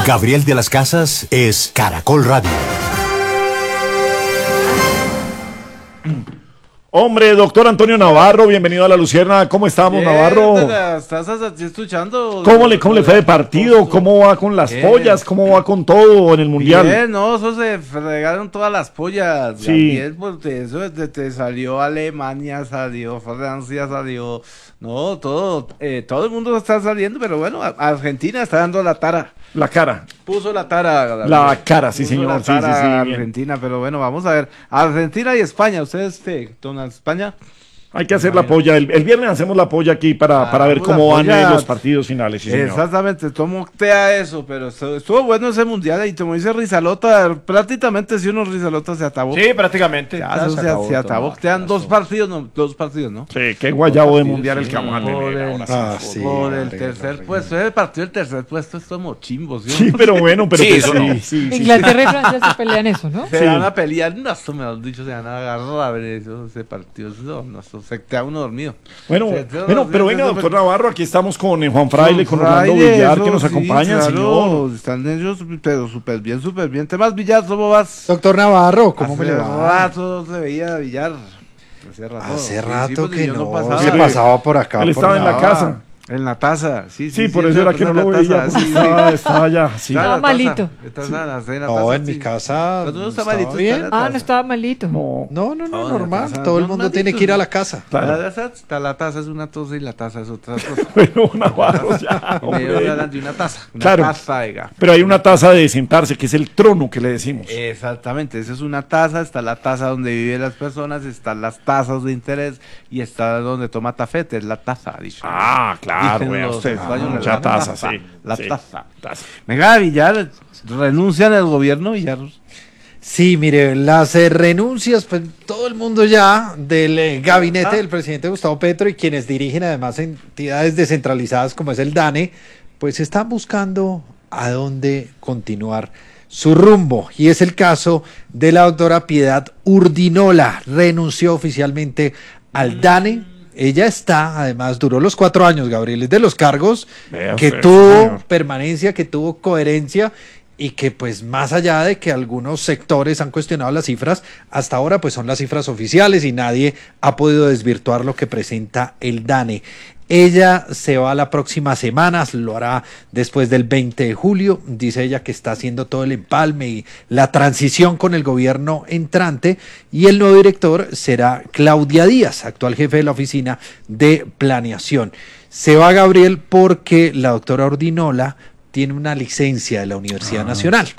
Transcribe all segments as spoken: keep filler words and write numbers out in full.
Gabriel de las Casas es Caracol Radio. Hombre, doctor Antonio Navarro, bienvenido a La Luciérnaga. ¿Cómo estamos, Bien, Navarro? ¿Estás escuchando? ¿Cómo le, cómo le fue de partido? ¿Cómo va con las Bien. pollas? ¿Cómo va con todo en el Mundial? Bien, no, eso se fregaron todas las pollas. Sí. Gabriel, pues de eso te, te salió Alemania, salió Francia, salió... No, todo, eh, todo el mundo está saliendo, pero bueno, a- Argentina está dando la tara. La cara. Puso la tara. Gabriel. La cara, sí, Puso señor. la Sí, sí, tara sí, a bien. Argentina, pero bueno, vamos a ver. Argentina y España, ¿ustedes qué? ¿Don España? Hay que hacer la polla. El, el viernes hacemos la polla aquí para, Ah, para ver hagamos la cómo van polla. eh, los partidos finales. Sí, señor. Exactamente, tomoctea eso, pero estuvo, estuvo bueno ese mundial y como dice Rizalota, prácticamente si uno Rizalota se acabó. Sí, prácticamente. Ya, Ya eso se se, acabó se acabó. todo. Quedan dos partidos, no, dos partidos, ¿no? Sí, qué guayabo de Dos mundial el partidos, que vamos a sí. Por tener el- ahora. Ah, sí. sí, Por el horrible, tercer horrible. puesto, el partido del tercer puesto es como chimbo, ¿sí? Sí, pero bueno, pero Sí, pues eso sí, no. sí, sí. Inglaterra y Francia se pelean eso, ¿no? Se Sí. van a pelear, no, esto me lo han dicho, se van a agarrar a ver eso, ese partido, eso, no, eso se queda uno dormido. Bueno, Sí, sí, bueno, sí, pero sí, venga, sí, doctor sí. Navarro, aquí estamos con eh, Juan Fraile, con Orlando Fraile, Villar, eso que nos sí, acompañan, claro, señor. Están ellos, pero súper bien, súper bien. Temas Villar, ¿cómo vas? Doctor Navarro, ¿cómo me Hace le va? rato no se veía Villar. Hace rato. Hace Sí, rato sí, porque que yo no, pasaba. se Sí. pasaba por acá. Él por estaba en la nada. casa. En la taza, sí, sí. Sí, por eso era que no lo en la veía, taza, porque sí, estaba, sí. estaba allá. Sí. Estaba en la taza, malito. estaba en la- en la No, taza, en mi sí. casa Cuando uno está estaba malito, bien. está en la Ah, taza. no estaba malito. No, No, no, no, No, en la normal. casa, Todo el no, mundo malito, tiene que ir a la casa. claro. La taza, está la taza es una taza y la taza es otra cosa. Pero Navarro ya, Me hombre. hablan de una taza. Una Claro. taza, oiga. Pero hay una taza de sentarse, que es el trono que le decimos. Exactamente, esa es una taza, está la taza donde viven las personas, están las tazas de interés y está donde toma tafete, es la taza. Dicho. Ah, claro, Dicen vea los usted. españoles, Mucha la taza, taza, sí. la sí, taza. taza. Venga, Villar, renuncian al gobierno, Villar. Sí, mire, las eh, renuncias, pues todo el mundo ya del eh, gabinete del presidente Gustavo Petro y quienes dirigen además entidades descentralizadas como es el DANE, pues están buscando a dónde continuar su rumbo. Y es el caso de la doctora Piedad Urdinola, renunció oficialmente al DANE. Ella está, además, duró los cuatro años, Gabriel, es de los cargos Vea que usted, tuvo señor. permanencia, que tuvo coherencia y que pues más allá de que algunos sectores han cuestionado las cifras, hasta ahora pues son las cifras oficiales y nadie ha podido desvirtuar lo que presenta el DANE. Ella se va la próxima semana, lo hará después del veinte de julio, dice ella que está haciendo todo el empalme y la transición con el gobierno entrante y el nuevo director será Claudia Díaz, actual jefe de la oficina de planeación. Se va Gabriel porque la doctora Urdinola tiene una licencia de la Universidad Nacional.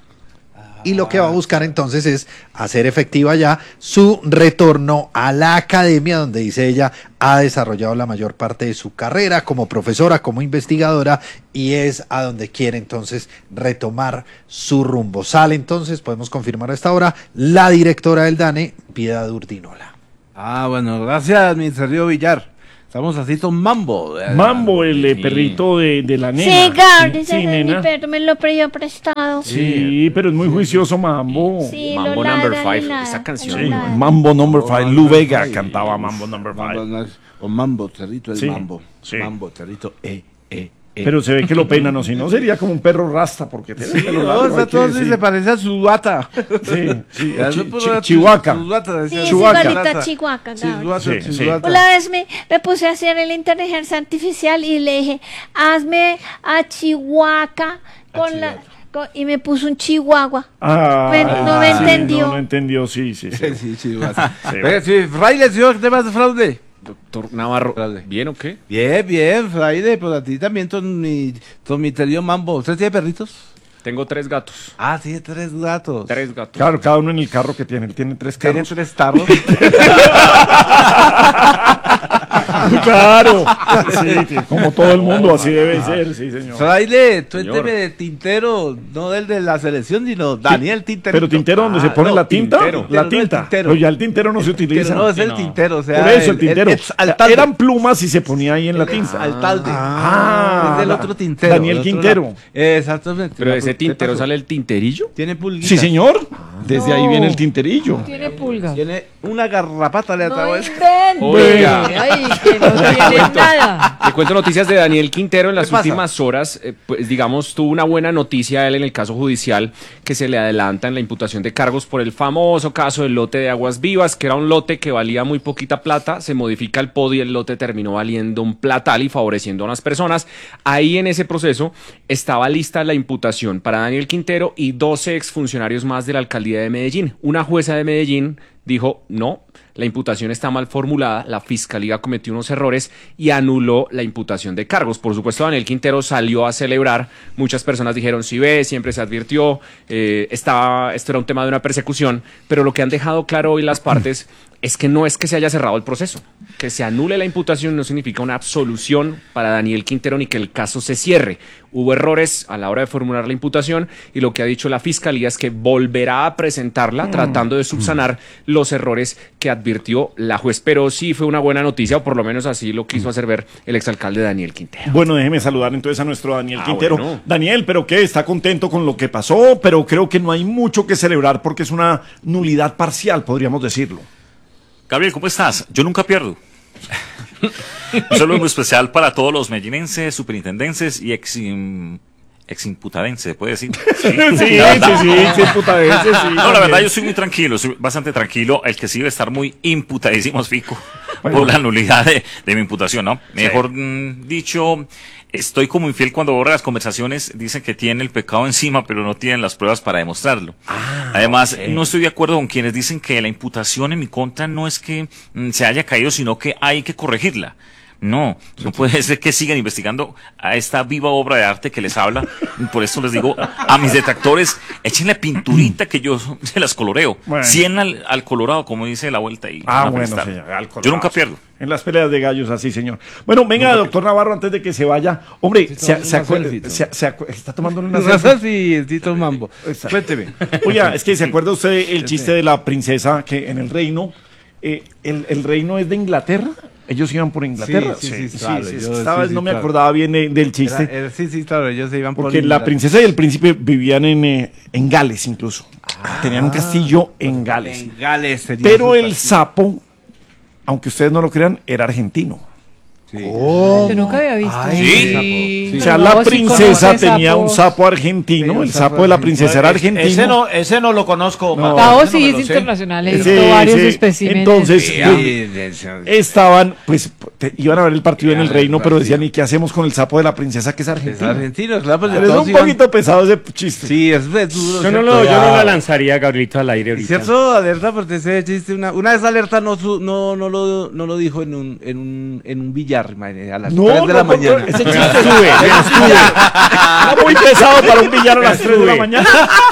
Y lo que va a buscar entonces es hacer efectiva ya su retorno a la academia, donde dice ella ha desarrollado la mayor parte de su carrera como profesora, como investigadora, y es a donde quiere entonces retomar su rumbo. Sale entonces, podemos confirmar a esta hora, la directora del DANE, Piedad Urdinola. Ah, bueno, gracias, mi querido Villar. Estamos así con Mambo. eh, Mambo, el eh, perrito de, de la nena. Sí, Gabriel, Sí, ese sí, es mi nena. perro, me lo pidió prestado. Sí, pero es muy juicioso Mambo. Sí, Mambo lo Number ladra, Five, lo ladra, esa canción. lo Sí, ladra. Mambo Number Five. Oh, Lu Number Vega Five. cantaba Mambo Number Mambo, Five. no es- o Mambo, territo el Sí, Mambo. sí. Mambo, territo, eh, eh, eh. Pero se ve que lo peinan, o si no sería como un perro rasta, porque tiene el pelo No, largo, está hay que todo así, decir. se parece a su bata. Sí, sí, Ya, chi- no puedo chi- ver Chihuahua. su bata, decía. Sí, es Chihuahua. igualita a Chihuahua, Gabriel. Chihuahua, Sí, sí. Chihuahua. Una vez me, me puse a hacer la inteligencia artificial y le dije, hazme a Chihuahua con la... con- y me puso un Chihuahua. Ah, Me- no me sí, entendió. No, no entendió, sí, sí, sí. Sí, Chihuahua. Sí. Oiga, sí, Fraile, señor, ¿qué temas de fraude? Doctor Navarro, Dale. ¿bien o qué? Bien, bien, Fraile, pues a ti también, ton mi, ton mi querido Mambo. ¿Usted tiene perritos? Tengo tres gatos. Ah, tiene tres gatos. Tres gatos. Claro, cada uno en el carro que tiene. Él tiene tres Tiene carros. tres tarros. Claro. Sí, sí, como todo el mundo, así debe ser, sí, señor. Fraile, tú Señor. entréme de Tintero, no del de la selección, sino Daniel Tintero. Pero tintero donde se Ah, pone no, la tinta, tintero. la No, el tinta. tintero. Pero ya el tintero no se utiliza. Pero no, es Sí, el no. tintero, o sea, Por eso el tintero. exaltante. Eran plumas y se ponía ahí en la tinta. Exaltante. Ah, es del la- otro tintero. Daniel del otro Quintero. lado. Exactamente. Pero de La- ese ¿qué tintero pasó? sale el tinterillo. Tiene pulguitas. Sí, señor. Desde No. ahí viene el tinterillo. Tiene pulgas. Tiene una garrapata le No atrapó eso. invente. Oiga. Ay, que no tiene nada. Le cuento noticias de Daniel Quintero en las ¿Qué pasa? últimas horas. Eh, pues digamos, tuvo una buena noticia él en el caso judicial que se le adelanta en la imputación de cargos por el famoso caso del lote de Aguas Vivas, que era un lote que valía muy poquita plata. Se modifica el P O D y el lote terminó valiendo un platal y favoreciendo a unas personas. Ahí en ese proceso estaba lista la imputación para Daniel Quintero y doce exfuncionarios más de la alcaldía de Medellín. Una jueza de Medellín dijo no, la imputación está mal formulada, la fiscalía cometió unos errores y anuló la imputación de cargos. Por supuesto, Daniel Quintero salió a celebrar, muchas personas dijeron, sí ve, siempre se advirtió, eh, estaba, esto era un tema de una persecución, pero lo que han dejado claro hoy las partes es que no es que se haya cerrado el proceso, que se anule la imputación no significa una absolución para Daniel Quintero ni que el caso se cierre. Hubo errores a la hora de formular la imputación y lo que ha dicho la fiscalía es que volverá a presentarla tratando de subsanar los errores que advirtió la juez. Pero sí fue una buena noticia, o por lo menos así lo quiso hacer ver el exalcalde Daniel Quintero. Bueno, déjeme saludar entonces a nuestro Daniel Ah, Quintero. bueno. Daniel, ¿pero qué? ¿Está contento con lo que pasó? Pero creo que no hay mucho que celebrar porque es una nulidad parcial, podríamos decirlo. Gabriel, ¿cómo estás? Yo nunca pierdo. Un saludo muy especial para todos los medellinenses, superintendenses y ex, im- eximputadenses, ¿se puede decir? Sí, sí, sí, sí, sí, imputadense, sí. No, la verdad yo soy muy tranquilo, soy bastante tranquilo. El que sí debe estar muy imputadísimo es Fico por la nulidad de, de mi imputación, ¿no? Mejor mm, dicho, estoy como infiel cuando borra las conversaciones, dicen que tienen el pecado encima, pero no tienen las pruebas para demostrarlo. Ah, Además, ok. no estoy de acuerdo con quienes dicen que la imputación en mi contra no es que mm, se haya caído, sino que hay que corregirla. No, no puede ser que sigan investigando a esta viva obra de arte que les habla. Por eso les digo a mis detractores, échenle pinturita que yo se las coloreo. Bueno. cien al, al colorado, como dice la vuelta. Y Ah, van a bueno, prestar. señor. al Yo colorado. nunca pierdo. En las peleas de gallos, así, señor. Bueno, venga, doctor Navarro, antes de que se vaya. Hombre, se, tomando se una acuerda, selfie, se, se acu- está tomando una No selfie. sé si Tito Mambo. Exacto. Cuénteme. Oiga, es que se acuerda usted el chiste de la princesa que en el reino, eh, el, el reino es de Inglaterra. Ellos iban por Inglaterra. Sí, sí, sí, claro, yo- esta sí, vez sí, no me claro. acordaba bien de- del chiste. Era- era- sí, sí, claro, ellos se iban por Porque la Inglaterra. princesa y el príncipe vivían en, eh, en Gales incluso. Tenían un castillo en Gales. En Gales sería Pero su el partido. sapo, aunque ustedes no lo crean, era argentino. Yo nunca había visto. ¿Sí? O sea, Pero la no, sí princesa conoce tenía un sapos. sapo argentino, Sí, el un sapo sapo de la princesa era argentino. argentino. Ese no, ese no lo conozco. No. Mato, Tao ese no sí me es lo sé. internacional, he visto Sí, varios sí. especímenes. Entonces, Sí, pues, ahí, de- de- estaban, pues, te- iban a ver el partido en el Ya, reino, el pero partido. decían, ¿y qué hacemos con el sapo de la princesa que es Es argentino? argentino, claro, pues Pero es todos un iban- poquito pesado ese chiste. Sí, es es duro. Yo no, ¿cierto? lo, yo no Ya. la lanzaría, Gabrielito, al aire ahorita. ¿Cierto? Alerta, porque ese chiste, una, una vez Alerta no, su- no, no, lo, no lo dijo en un, en un, en un billar, imagínate, a las No, tres de la no, no, mañana. ese chiste sube, sube. Era muy pesado para un villano a las tres de la mañana.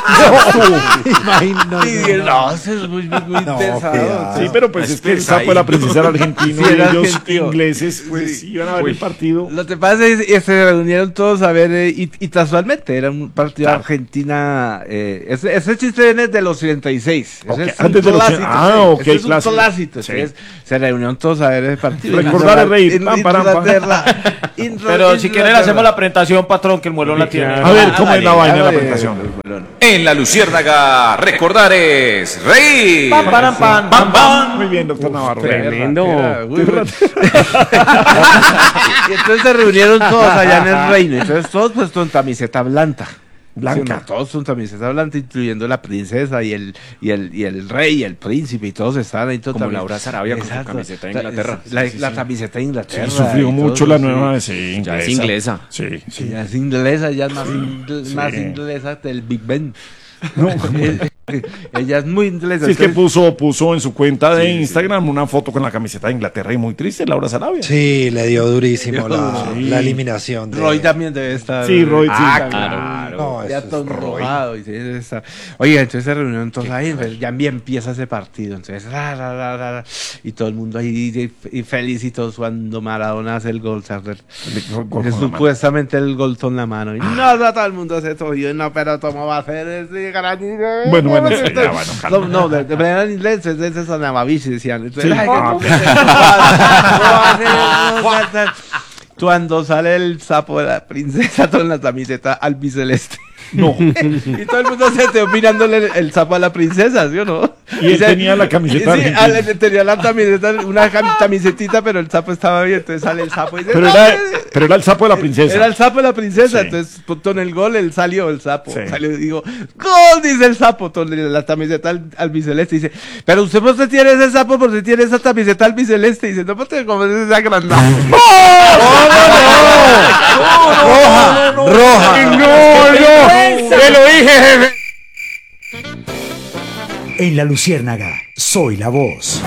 Imagino. Sí, no, eso es muy, muy, muy No, pesado. cuidado. Sí, pero pues es que el sapo de la princesa era argentino Sí, y era ellos argentino. ingleses pues iban a ver el partido. Lo que pasa es que se reunieron todos a ver, eh, y, y casualmente era un partido Claro. Argentina. Eh, ese, ese chiste viene de los treinta y seis. Ese Ok, es un antes de los clásico, ah, sí. ok, Ese es un clásico. clásico. Sí. Entonces, se reunieron todos a ver ese partido. Recordar el rey. In- Pam, param, pam. Inglaterra. Pero si quieren le hacemos la presentación, patrón, que el muelón la tiene. A ver, ¿cómo es la vaina de la Hágale, presentación? Bolón. En la Luciérnaga, recordar es reír. Pam, param, pam, pam, pam. Muy bien, doctor Navarro. Tremendo. Era, uy, uy. Y entonces se reunieron todos allá en el reino. Entonces todos pues con camiseta blanca. Blanca. Sí, no, todos con camiseta blanca, incluyendo la princesa y el, y el, y el rey y el príncipe, y todos estaban ahí. todos Como también. Laura Sarabia con su camiseta de Inglaterra. La, la- Sí, sí, la sí. camiseta de Inglaterra. Sí, sufrió y mucho todo, la sí. nueva, sí, Ya es inglesa. Sí, Sí, sí. ya es inglesa, ella es más, ingle- Sí. más inglesa del Big Ben. No, Ella es muy inglesa. sí, es que entonces- puso, puso en su cuenta de Instagram una foto con la camiseta de Inglaterra y muy triste, Laura Sarabia. Sí, le dio durísimo la, Sí. la eliminación. De... Roy también debe estar. Sí, Roy, sí. Ah, Claro. No, ya eso es todo Roy. enrojado. Y sí, debe estar. Oiga, entonces se reunieron todos ahí. pues, ya bien empieza ese partido. Entonces, ra, ra, ra, ra, ra, y todo el mundo ahí y, y feliz y todos cuando Maradona hace el gol. se arre- Gol con que la mano. supuestamente el gol con la mano. Y no, no, todo el mundo se tosió. No, pero ¿cómo va a hacer ese gran- Bueno, bueno, sí, ya, bueno, calma. No, no, de, de manera en inglés es de esos Anamabishi, decían. Entonces, Sí. ay, Ah, que- ok. ¿cómo va a hacer eso? Tal, tal. Cuando sale el sapo de la princesa con la camiseta albiceleste. No. Y todo el mundo se quedó mirándole el, el sapo a la princesa, ¿sí o no? Y él tenía la camiseta Sí, argentina. al- tenía la camiseta, una cam- camisetita, pero el sapo estaba bien, entonces sale el sapo y dice, Pero "No, era, eh". pero era el sapo de la princesa. Era el sapo de la princesa, Sí. entonces punto en el gol, él salió el sapo. Sí. Salió y digo, ¡gol! Dice el sapo, todo le- la camiseta al, albiceleste. Dice, pero usted por qué tiene ese sapo, por qué tiene esa camiseta albiceleste. Dice, no, porque como es agrandado. Roja, roja. No, no, te lo dije, jefe. En La Luciérnaga, soy la voz.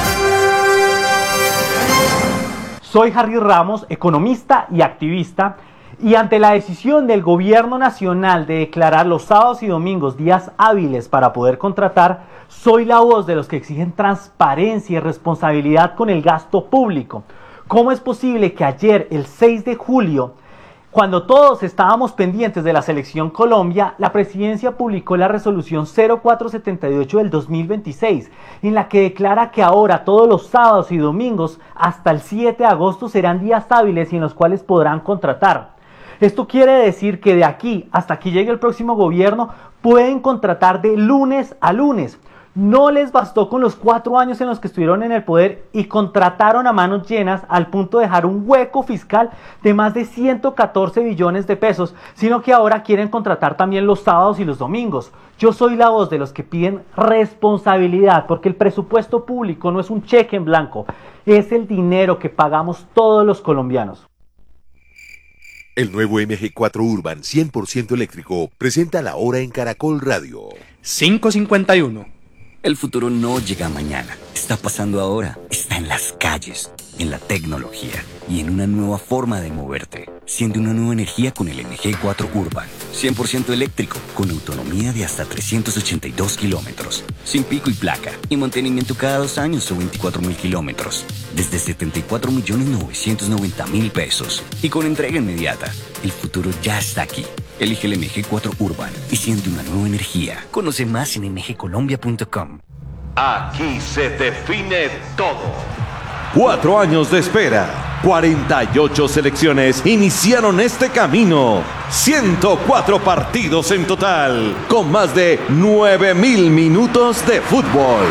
Soy Harry Ramos, economista y activista, y ante la decisión del gobierno nacional de declarar los sábados y domingos días hábiles para poder contratar, soy la voz de los que exigen transparencia y responsabilidad con el gasto público. ¿Cómo es posible que ayer, el seis de julio, cuando todos estábamos pendientes de la selección Colombia, la presidencia publicó la resolución cero cuatro setenta y ocho del dos mil veintiséis, en la que declara que ahora todos los sábados y domingos hasta el siete de agosto serán días hábiles y en los cuales podrán contratar? Esto quiere decir que de aquí hasta que llegue el próximo gobierno pueden contratar de lunes a lunes. No les bastó con los cuatro años en los que estuvieron en el poder y contrataron a manos llenas al punto de dejar un hueco fiscal de más de ciento catorce billones de pesos, sino que ahora quieren contratar también los sábados y los domingos. Yo soy la voz de los que piden responsabilidad, porque el presupuesto público no es un cheque en blanco, es el dinero que pagamos todos los colombianos. El nuevo M G cuatro Urban cien por ciento eléctrico presenta la hora en Caracol Radio. cinco cincuenta y uno. El futuro no llega mañana, está pasando ahora, está en las calles, en la tecnología y en una nueva forma de moverte. Siente una nueva energía con el M G cuatro Urban, cien por ciento eléctrico, con autonomía de hasta trescientos ochenta y dos kilómetros, sin pico y placa, y mantenimiento cada dos años o veinticuatro mil kilómetros, desde setenta y cuatro millones novecientos noventa mil pesos, y con entrega inmediata. El futuro ya está aquí. Elige el M G cuatro Urban y siente una nueva energía. Conoce más en m g colombia punto com. Aquí se define todo. Cuatro años de espera, cuarenta y ocho selecciones iniciaron este camino, ciento cuatro partidos en total, con más de nueve mil minutos de fútbol.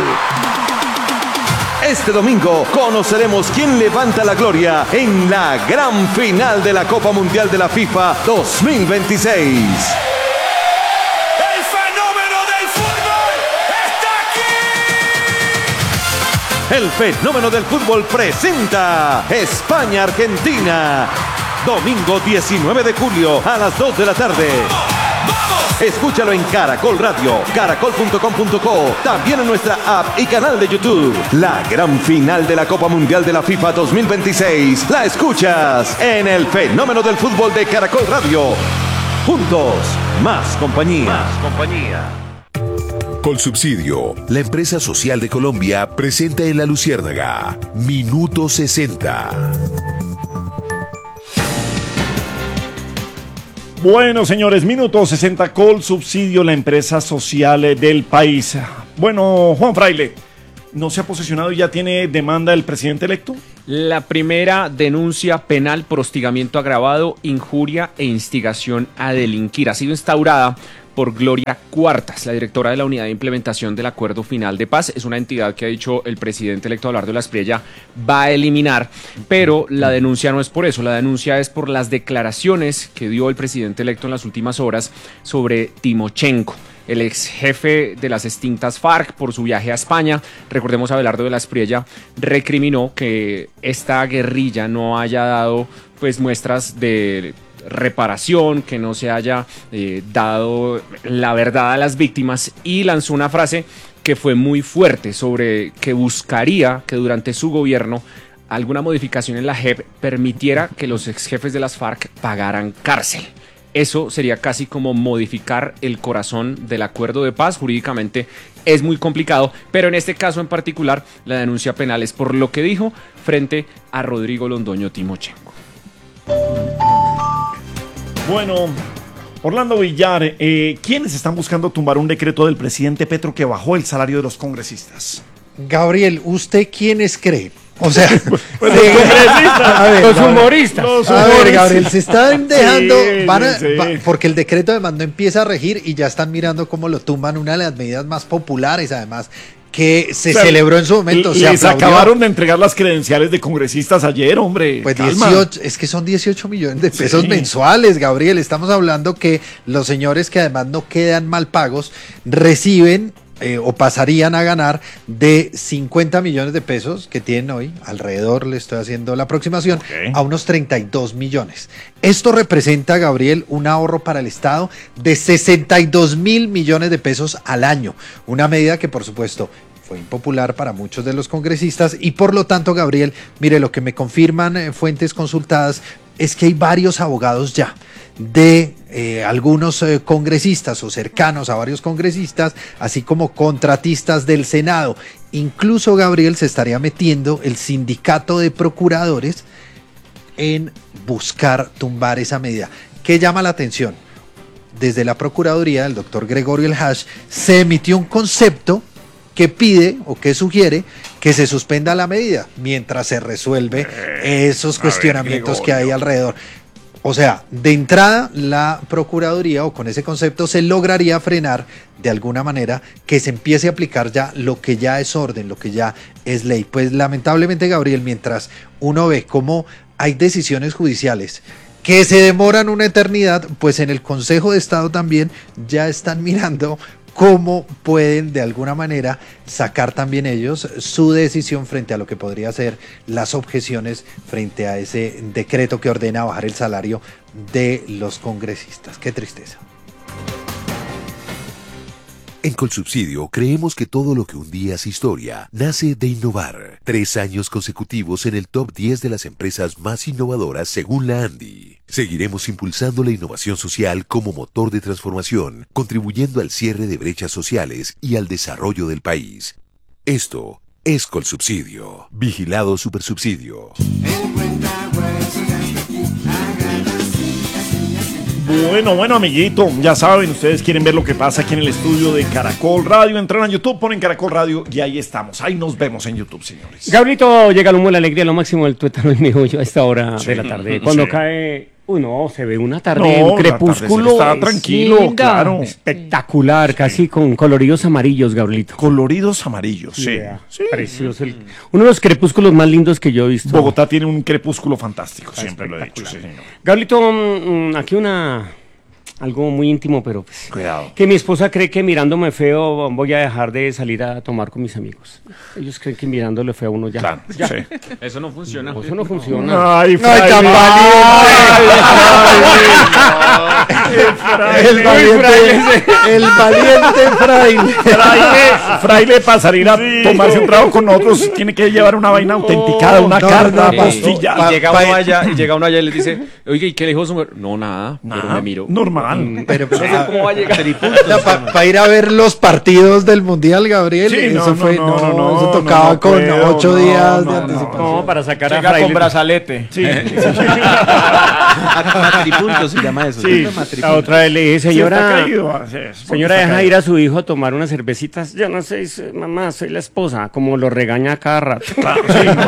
Este domingo conoceremos quién levanta la gloria en la gran final de la Copa Mundial de la FIFA dos mil veintiséis. ¡El fenómeno del fútbol está aquí! El fenómeno del fútbol presenta España-Argentina. Domingo diecinueve de julio a las dos de la tarde. Escúchalo en Caracol Radio, caracol punto com punto co, también en nuestra app y canal de YouTube. La gran final de la Copa Mundial de la FIFA dos mil veintiséis la escuchas en el fenómeno del fútbol de Caracol Radio. Juntos, más compañía. Más compañía. Colsubsidio, la empresa social de Colombia, presenta en La Luciérnaga Minuto sesenta. Bueno, señores, minuto sesenta, Colsubsidio, la empresa social eh, del país. Bueno, Juan Fraile, ¿no se ha posesionado y ya tiene demanda el presidente electo? La primera denuncia penal por hostigamiento agravado, injuria e instigación a delinquir ha sido instaurada por Gloria Cuartas, la directora de la Unidad de Implementación del Acuerdo Final de Paz. Es una entidad que ha dicho el presidente electo Abelardo de la Espriella va a eliminar, pero la denuncia no es por eso, la denuncia es por las declaraciones que dio el presidente electo en las últimas horas sobre Timochenko, el ex jefe de las extintas FARC, por su viaje a España. Recordemos, Abelardo de la Espriella recriminó que esta guerrilla no haya dado pues muestras de reparación, que no se haya eh, dado la verdad a las víctimas, y lanzó una frase que fue muy fuerte sobre que buscaría que durante su gobierno alguna modificación en la J E P permitiera que los ex jefes de las FARC pagaran cárcel. Eso sería casi como modificar el corazón del acuerdo de paz. Jurídicamente es muy complicado, pero en este caso en particular la denuncia penal es por lo que dijo frente a Rodrigo Londoño Timochenko. Bueno, Orlando Villar, eh, ¿quiénes están buscando tumbar un decreto del presidente Petro que bajó el salario de los congresistas? Gabriel, ¿usted quiénes cree? O sea, Pues sí. los congresistas, A ver, los Gabriel, humoristas. Los A ver, humoristas. Gabriel, se están dejando, Sí, van a- sí. va- porque el decreto de mando empieza a regir y ya están mirando cómo lo tumban, una de las medidas más populares, además, que se O sea, celebró en su momento. Se Les aplaudió. acabaron de entregar las credenciales de congresistas ayer, hombre. Pues calma. dieciocho, es que son dieciocho millones de pesos Sí. mensuales, Gabriel. Estamos hablando que los señores que además no quedan mal pagos reciben eh, o pasarían a ganar de cincuenta millones de pesos que tienen hoy, alrededor, le estoy haciendo la aproximación, Ok. a unos treinta y dos millones. Esto representa, Gabriel, un ahorro para el Estado de sesenta y dos mil millones de pesos al año. Una medida que, por supuesto, fue impopular para muchos de los congresistas y por lo tanto, Gabriel, mire, lo que me confirman eh, fuentes consultadas es que hay varios abogados ya de eh, algunos eh, congresistas o cercanos a varios congresistas, así como contratistas del Senado. Incluso, Gabriel, se estaría metiendo el sindicato de procuradores en buscar tumbar esa medida. ¿Qué llama la atención? Desde la Procuraduría, el doctor Gregorio El Hash, se emitió un concepto que pide o que sugiere que se suspenda la medida mientras se resuelve esos cuestionamientos que hay alrededor. O sea, de entrada, la Procuraduría o con ese concepto se lograría frenar de alguna manera que se empiece a aplicar ya lo que ya es orden, lo que ya es ley. Pues lamentablemente, Gabriel, mientras uno ve cómo hay decisiones judiciales que se demoran una eternidad, pues en el Consejo de Estado también ya están mirando cómo pueden de alguna manera sacar también ellos su decisión frente a lo que podría ser las objeciones frente a ese decreto que ordena bajar el salario de los congresistas. Qué tristeza. En Colsubsidio creemos que todo lo que un día es historia nace de innovar. Tres años consecutivos en el top diez de las empresas más innovadoras según la ANDI. Seguiremos impulsando la innovación social como motor de transformación, contribuyendo al cierre de brechas sociales y al desarrollo del país. Esto es Colsubsidio. Vigilado Supersubsidio. Bueno, bueno, amiguito, ya saben, ustedes quieren ver lo que pasa aquí en el estudio de Caracol Radio. Entran a YouTube, ponen Caracol Radio y ahí estamos. Ahí nos vemos en YouTube, señores. Gabrielito, llega el humo de la alegría, lo máximo del tuétano y meollo a esta hora Sí, de la tarde. Cuando sí. cae, uy no, se ve una tarde, No, un crepúsculo. el atardecer está tranquilo, linda, claro. espectacular, casi con coloridos amarillos, Gabrielito. Coloridos amarillos, sí. Yeah, precioso. el- uno de los crepúsculos más lindos que yo he visto. Bogotá tiene un crepúsculo fantástico, siempre lo he dicho, sí, señor. Gabrielito, mm, mm, aquí una... algo muy íntimo, pero pues... Cuidado. Que mi esposa cree que mirándome feo voy a dejar de salir a tomar con mis amigos. Ellos creen que mirándole feo a uno ya. Claro, ya. sí. Eso no funciona. No, eso no funciona. Ay, Ay, Fraile. tan El valiente, el valiente fraile. Fraile, fraile para salir a tomarse un trago con nosotros tiene que llevar una vaina autenticada, una no, carta, no, postilla. Y llega uno allá, y llega uno allá y le dice, oiga, ¿y qué le dijo su mujer? No, nada, pero me miro. Normal. Pero, No sé cómo va a llegar. para ir a ver los partidos del Mundial, Gabriel, Sí, no, eso no, fue, no, no, no, no, eso no, tocaba no con puedo, ocho no, días no, de no, anticipación. No, para sacar a Llega Fraile. con brazalete. Sí. Matripunto se llama eso. Sí. ¿no? Matripunto. La otra vez le dije, Sí, está señora, caído, ah, sí, es porque señora, está deja caído. ir a su hijo a tomar unas cervecitas. Yo no sé, soy- mamá, soy la esposa, como lo regaña cada rato. Claro, sí, muy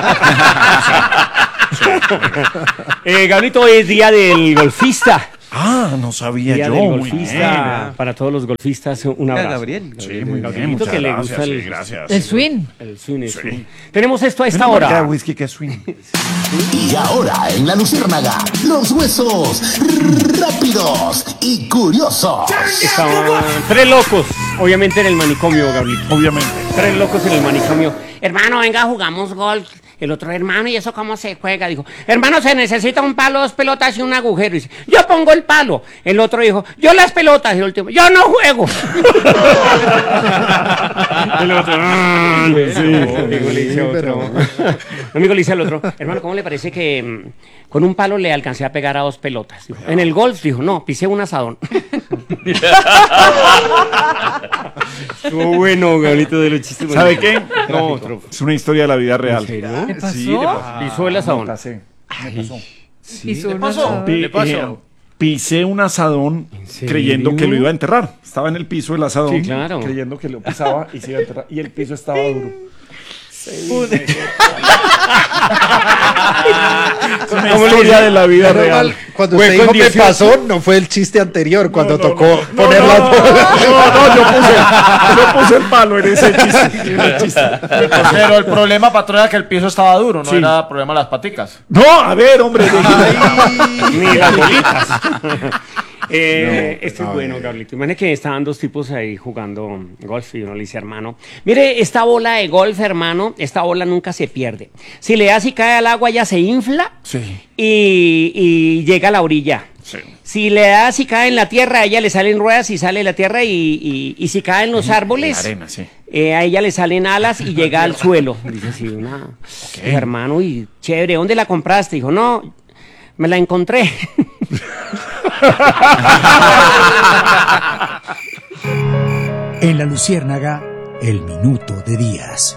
bien. eh, Gabrielito, hoy es día del golfista. Ah, no sabía Día yo. del Muy golfista. bien. Para todos los golfistas, un Mira, abrazo. Gabriel. Sí, muy bien. Gabrielito, Muchas que le gracias, gusta el- sí, gracias. El swing. El swing, el Sí. swing. Tenemos esto a esta Una marca de hora. whisky que es swing. Y ahora en la Luciérnaga, los huesos rápidos y curiosos. Estaban tres locos, obviamente en el manicomio, Gabrielito. Obviamente. Tres locos en el manicomio. Hermano, venga, jugamos golf. El otro, hermano, ¿y eso cómo se juega? Dijo, hermano, se necesita un palo, dos pelotas y un agujero. Dice, yo pongo el palo. El otro dijo, yo las pelotas. Y el último, yo no juego. El otro, "Ah". Amigo le dice a otro. Amigo le dice al otro, hermano, ¿cómo le parece que mm, con un palo le alcancé a pegar a dos pelotas? Dijo, en el golf, dijo, no, pisé un asadón. Estuvo bueno, Gabrielito, de los chistes. ¿Sabe qué? No, otro. Es una historia de la vida real. ¿En serio? ¿Qué pasó? Sí, le pasó. Pisó el asadón. Me pasé. Me pasó. Pisó ¿Le un pasó? asadón. Pi- ¿Le pasó? eh, pisé un asadón serio? creyendo que lo iba a enterrar. Estaba en el piso del asadón. Sí, claro. Creyendo que lo pisaba y se iba a enterrar. Y el piso estaba duro. Es una historia de la vida Menos real. mal, cuando Fue usted con dijo me dieciocho. pasó, no fue el chiste anterior, cuando No, no, tocó no, no, poner no, las no, bolas. no, no, yo puse, yo puse el palo en ese chiste. en el chiste. Pero el problema, patrón, era que el piso estaba duro, no Sí. era problema de las paticas. No, a ver, hombre. Ni las bolitas. Eh, No, este no, es bueno, eh. Gablito. Imagínate que estaban dos tipos ahí jugando golf y uno le dice, hermano, mire, esta bola de golf, hermano, esta bola nunca se pierde. Si le das y cae al agua, ya se infla Sí. y, y llega a la orilla. Sí. Si le das y cae en la tierra, a ella le salen ruedas y sale la tierra y, y, y si cae en los árboles, La arena, sí. eh, a ella le salen alas y llega al suelo. Dice así, una, "Pues, hermano, y chévere, ¿dónde la compraste?" Dijo, no, me la encontré. En la Luciérnaga, el minuto de Díaz.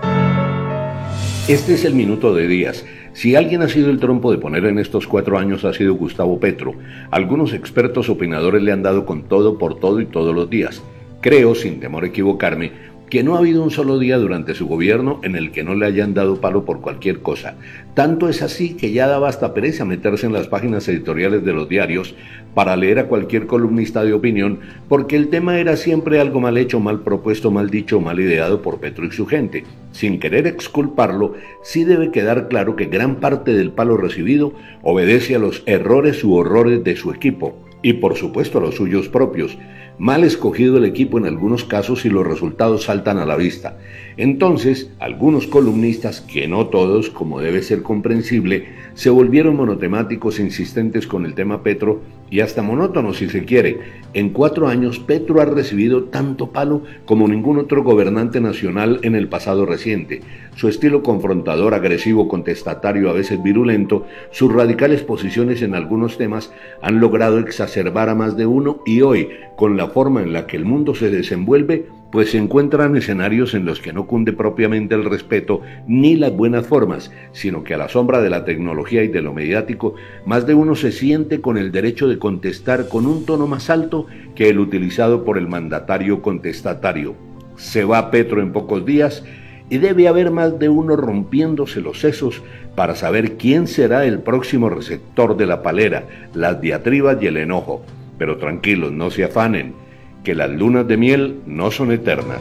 Este es el minuto de Díaz. Si alguien ha sido el trompo de poner en estos cuatro años ha sido Gustavo Petro. Algunos expertos opinadores le han dado con todo, por todo y todos los días. Creo, sin temor a equivocarme, que no ha habido un solo día durante su gobierno en el que no le hayan dado palo por cualquier cosa. Tanto es así que ya daba hasta pereza meterse en las páginas editoriales de los diarios para leer a cualquier columnista de opinión, porque el tema era siempre algo mal hecho, mal propuesto, mal dicho, mal ideado por Petro y su gente. Sin querer exculparlo, sí debe quedar claro que gran parte del palo recibido obedece a los errores u horrores de su equipo, y por supuesto a los suyos propios. Mal escogido el equipo en algunos casos y los resultados saltan a la vista. Entonces, algunos columnistas, que no todos, como debe ser comprensible, se volvieron monotemáticos e insistentes con el tema Petro y hasta monótonos si se quiere. En cuatro años, Petro ha recibido tanto palo como ningún otro gobernante nacional en el pasado reciente. Su estilo confrontador, agresivo, contestatario, a veces virulento, sus radicales posiciones en algunos temas han logrado exacerbar a más de uno y hoy, con la forma en la que el mundo se desenvuelve, pues se encuentran escenarios en los que no cunde propiamente el respeto ni las buenas formas, sino que a la sombra de la tecnología y de lo mediático, más de uno se siente con el derecho de contestar con un tono más alto que el utilizado por el mandatario contestatario. Se va Petro en pocos días y debe haber más de uno rompiéndose los sesos para saber quién será el próximo receptor de la palera, las diatribas y el enojo. Pero tranquilos, no se afanen, que las lunas de miel no son eternas.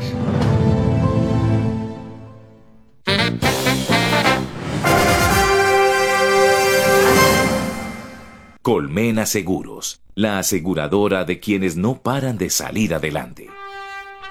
Colmena Seguros, la aseguradora de quienes no paran de salir adelante.